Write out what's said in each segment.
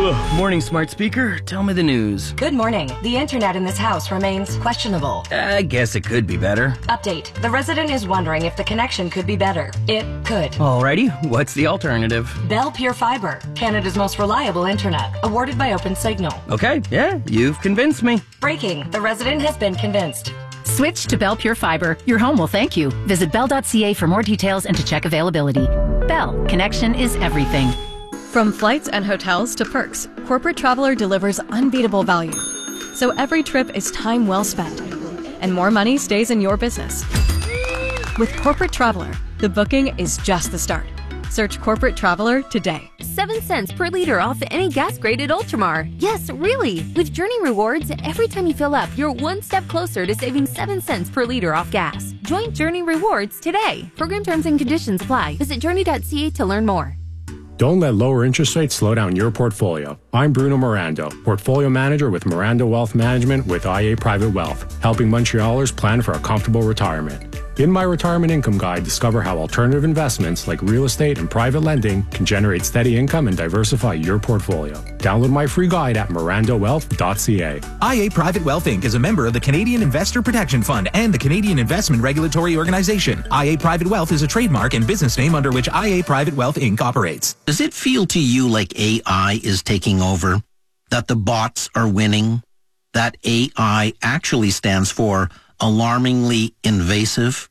Morning, smart speaker. Tell me the news. Good morning. The internet in this house remains questionable. I guess it could be better. Update. The resident is wondering if the connection could be better. It could. Alrighty, what's the alternative? Bell Pure Fiber, Canada's most reliable internet, awarded by OpenSignal. Okay, yeah, you've convinced me. Breaking. The resident has been convinced. Switch to Bell Pure Fiber. Your home will thank you. Visit bell.ca for more details and to check availability. Bell. Connection is everything. From flights and hotels to perks, Corporate Traveler delivers unbeatable value. So every trip is time well spent, and more money stays in your business. With Corporate Traveler, the booking is just the start. Search Corporate Traveler today. 7 cents per liter off any gas grade at Ultramar. Yes, really. With Journey Rewards, every time you fill up, you're one step closer to saving 7 cents per liter off gas. Join Journey Rewards today. Program terms and conditions apply. Visit journey.ca to learn more. Don't let lower interest rates slow down your portfolio. I'm Bruno Mirando, Portfolio Manager with Mirando Wealth Management with IA Private Wealth, helping Montrealers plan for a comfortable retirement. In my Retirement Income Guide, discover how alternative investments like real estate and private lending can generate steady income and diversify your portfolio. Download my free guide at mirandowealth.ca. IA Private Wealth Inc. is a member of the Canadian Investor Protection Fund and the Canadian Investment Regulatory Organization. IA Private Wealth is a trademark and business name under which IA Private Wealth Inc. operates. Does it feel to you like AI is taking over? That the bots are winning? That AI actually stands for alarmingly invasive?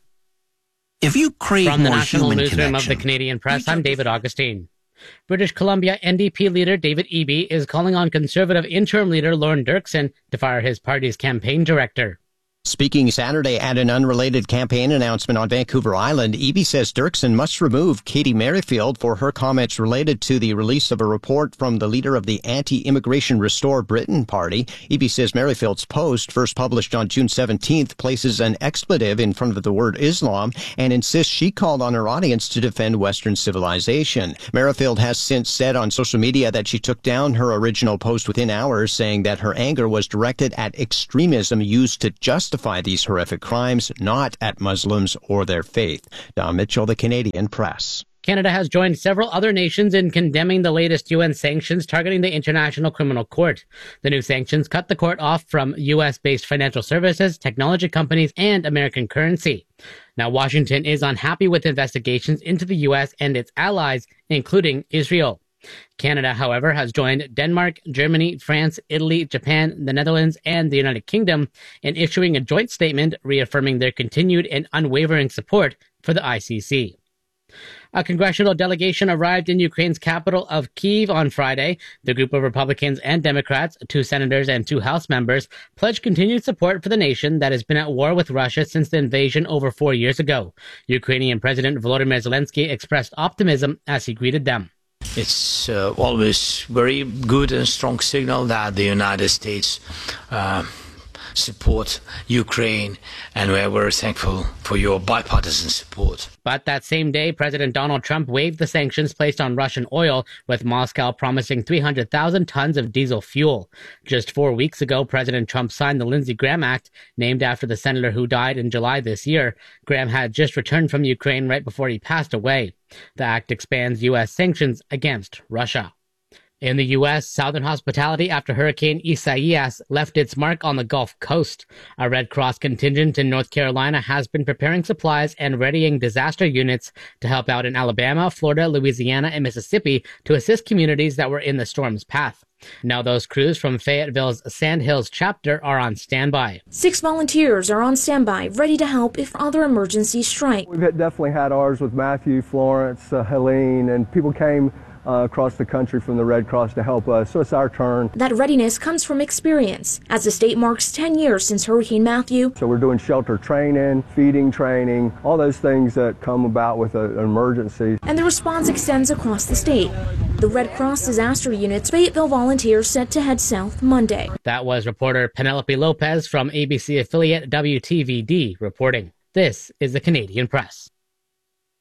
If you crave From the more National human Newsroom connection, of the Canadian Press, I'm David Augustine. British Columbia NDP leader David Eby is calling on Conservative interim leader Lorne Dirksen to fire his party's campaign director. Speaking Saturday at an unrelated campaign announcement on Vancouver Island, Eby says Dirksen must remove Katie Merrifield for her comments related to the release of a report from the leader of the anti-immigration Restore Britain party. Eby says Merrifield's post, first published on June 17th, places an expletive in front of the word Islam and insists she called on her audience to defend Western civilization. Merrifield has since said on social media that she took down her original post within hours, saying that her anger was directed at extremism used to justify these horrific crimes, not at Muslims or their faith. Don Mitchell, the Canadian Press. Canada has joined several other nations in condemning the latest UN sanctions targeting the International Criminal Court. The new sanctions cut the court off from U.S.-based financial services, technology companies, and American currency. Now, Washington is unhappy with investigations into the U.S. and its allies, including Israel. Canada, however, has joined Denmark, Germany, France, Italy, Japan, the Netherlands, and the United Kingdom in issuing a joint statement reaffirming their continued and unwavering support for the ICC. A congressional delegation arrived in Ukraine's capital of Kyiv on Friday. The group of Republicans and Democrats, 2 senators and 2 House members, pledged continued support for the nation that has been at war with Russia since the invasion over 4 years ago. Ukrainian President Volodymyr Zelensky expressed optimism as he greeted them. It's always very good and strong signal that the United States support Ukraine, and we're very thankful for your bipartisan support. But that same day, President Donald Trump waived the sanctions placed on Russian oil, with Moscow promising 300,000 tons of diesel fuel. Just 4 weeks ago, President Trump signed the Lindsey Graham Act, named after the senator who died in July this year. Graham had just returned from Ukraine right before he passed away. The act expands U.S. sanctions against Russia. In the U.S., Southern hospitality after Hurricane Isaias left its mark on the Gulf Coast. A Red Cross contingent in North Carolina has been preparing supplies and readying disaster units to help out in Alabama, Florida, Louisiana, and Mississippi to assist communities that were in the storm's path. Now those crews from Fayetteville's Sandhills chapter are on standby. 6 volunteers are on standby, ready to help if other emergencies strike. We've definitely had ours with Matthew, Florence, Helene, and people came across the country from the Red Cross to help us, so it's our turn. That readiness comes from experience, as the state marks 10 years since Hurricane Matthew. So we're doing shelter training, feeding training, all those things that come about with an emergency. And the response extends across the state. The Red Cross disaster unit's Fayetteville volunteers set to head south Monday. That was reporter Penelope Lopez from ABC affiliate WTVD reporting. This is the Canadian Press.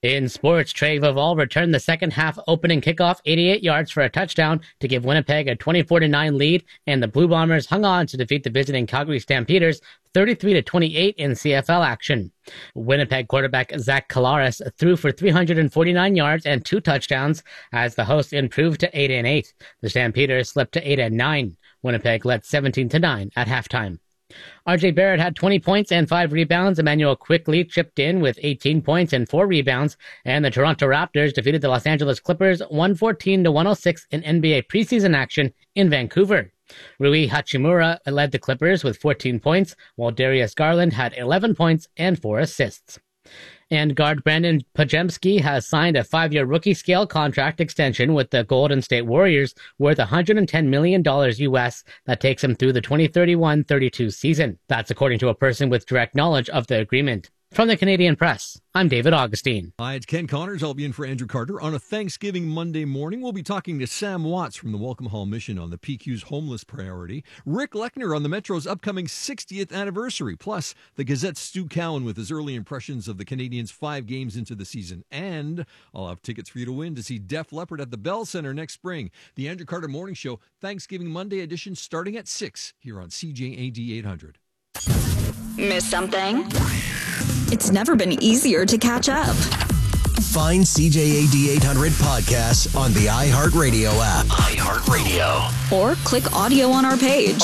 In sports, Trey Vavall returned the second half opening kickoff 88 yards for a touchdown to give Winnipeg a 24-9 lead, and the Blue Bombers hung on to defeat the visiting Calgary Stampeders 33-28 in CFL action. Winnipeg quarterback Zach Collaros threw for 349 yards and 2 touchdowns as the hosts improved to 8-8. The Stampeders slipped to 8-9. Winnipeg led 17-9 at halftime. RJ Barrett had 20 points and 5 rebounds. Emmanuel quickly chipped in with 18 points and 4 rebounds. And the Toronto Raptors defeated the Los Angeles Clippers 114-106 in NBA preseason action in Vancouver. Rui Hachimura led the Clippers with 14 points, while Darius Garland had 11 points and 4 assists. And guard Brandon Pajemski has signed a 5-year rookie scale contract extension with the Golden State Warriors worth $110 million US that takes him through the 2031-32 season. That's according to a person with direct knowledge of the agreement. From the Canadian Press, I'm David Augustine. Hi, it's Ken Connors. I'll be in for Andrew Carter. On a Thanksgiving Monday morning, we'll be talking to Sam Watts from the Welcome Hall Mission on the PQ's homeless priority, Rick Lechner on the Metro's upcoming 60th anniversary, plus the Gazette's Stu Cowan with his early impressions of the Canadiens' 5 games into the season. And I'll have tickets for you to win to see Def Leppard at the Bell Center next spring. The Andrew Carter Morning Show, Thanksgiving Monday edition, starting at 6 here on CJAD 800. Miss something? It's never been easier to catch up. Find CJAD 800 podcasts on the iHeartRadio app. iHeartRadio. Or click audio on our page.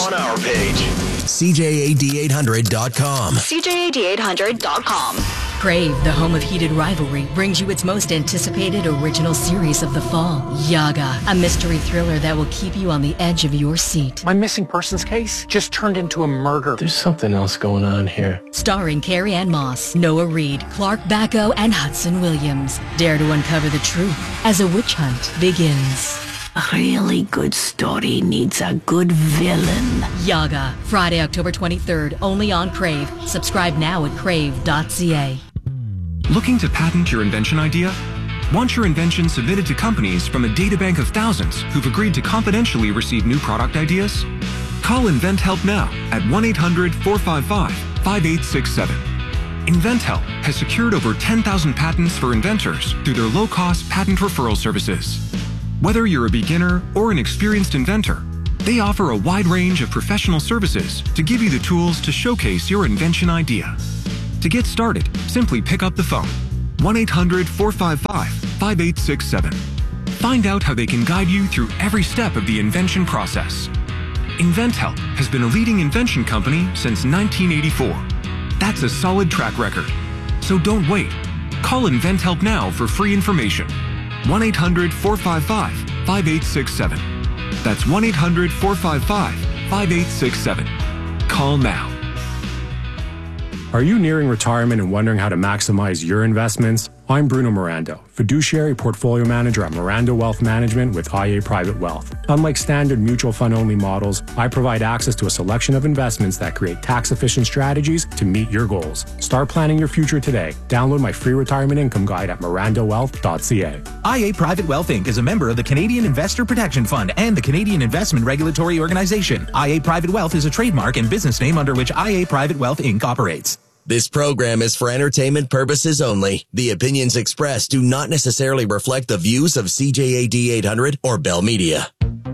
CJAD800.com. CJAD800.com. Crave, the home of heated rivalry, brings you its most anticipated original series of the fall, Yaga, a mystery thriller that will keep you on the edge of your seat. My missing persons case just turned into a murder. There's something else going on here. Starring Carrie Ann Moss, Noah Reid, Clark Bacco, and Hudson Williams. Dare to uncover the truth as a witch hunt begins. A really good story needs a good villain. Yaga, Friday, October 23rd, only on Crave. Subscribe now at crave.ca. Looking to patent your invention idea? Want your invention submitted to companies from a databank of thousands who've agreed to confidentially receive new product ideas? Call InventHelp now at 1-800-455-5867. InventHelp has secured over 10,000 patents for inventors through their low-cost patent referral services. Whether you're a beginner or an experienced inventor, they offer a wide range of professional services to give you the tools to showcase your invention idea. To get started, simply pick up the phone, 1-800-455-5867. Find out how they can guide you through every step of the invention process. InventHelp has been a leading invention company since 1984. That's a solid track record. So don't wait. Call InventHelp now for free information. 1-800-455-5867. That's 1-800-455-5867. Call now. Are you nearing retirement and wondering how to maximize your investments? I'm Bruno Mirando, fiduciary portfolio manager at Mirando Wealth Management with IA Private Wealth. Unlike standard mutual fund-only models, I provide access to a selection of investments that create tax-efficient strategies to meet your goals. Start planning your future today. Download my free retirement income guide at mirandowealth.ca. IA Private Wealth Inc. is a member of the Canadian Investor Protection Fund and the Canadian Investment Regulatory Organization. IA Private Wealth is a trademark and business name under which IA Private Wealth Inc. operates. This program is for entertainment purposes only. The opinions expressed do not necessarily reflect the views of CJAD 800 or Bell Media.